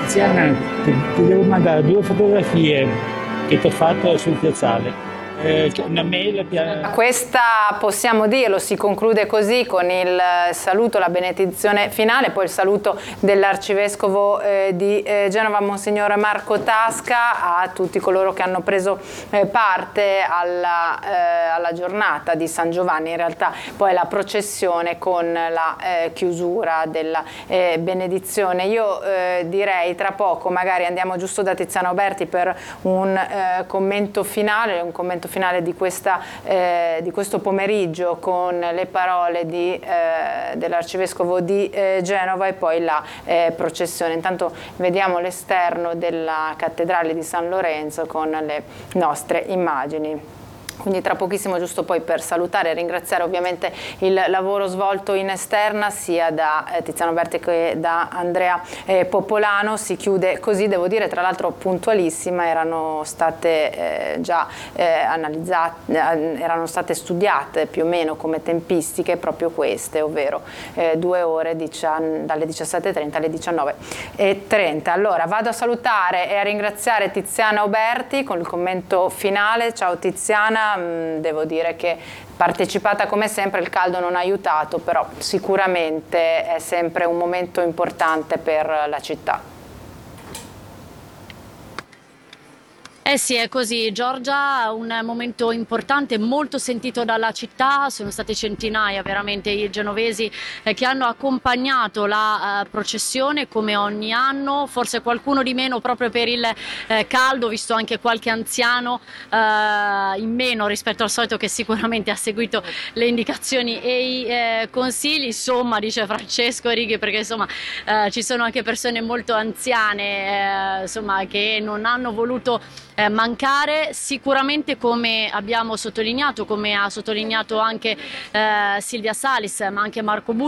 Tiziana, ti devo mandare due fotografie che ti ho fatto sul piazzale. Una mail Questa, possiamo dirlo, si conclude così con il saluto, la benedizione finale, poi il saluto dell'Arcivescovo di Genova, Monsignor Marco Tasca, a tutti coloro che hanno preso parte alla giornata di San Giovanni. In realtà poi la processione con la chiusura della benedizione. Io direi tra poco magari andiamo giusto da Tiziana Oberti per un commento finale di questo pomeriggio con le parole dell'Arcivescovo di Genova e poi la processione. Intanto vediamo l'esterno della cattedrale di San Lorenzo con le nostre immagini. Quindi tra pochissimo, giusto poi per salutare e ringraziare ovviamente il lavoro svolto in esterna sia da Tiziana Oberti che da Andrea Popolano. Si chiude così, devo dire, tra l'altro puntualissima, erano state già analizzate, erano state studiate più o meno come tempistiche proprio queste, ovvero 2 ore dalle 17:30 alle 19:30. Allora vado a salutare e a ringraziare Tiziana Oberti con il commento finale. Ciao Tiziana. Devo dire che partecipata come sempre, il caldo non ha aiutato, però sicuramente è sempre un momento importante per la città. Eh sì, è così Giorgia, un momento importante, molto sentito dalla città. Sono state centinaia veramente i genovesi che hanno accompagnato la processione come ogni anno, forse qualcuno di meno proprio per il caldo, visto anche qualche anziano in meno rispetto al solito che sicuramente ha seguito le indicazioni e i consigli, insomma, dice Francesco Righi, perché insomma ci sono anche persone molto anziane insomma, che non hanno voluto mancare. Sicuramente, come abbiamo sottolineato, come ha sottolineato anche Silvia Salis, ma anche Marco Bulli,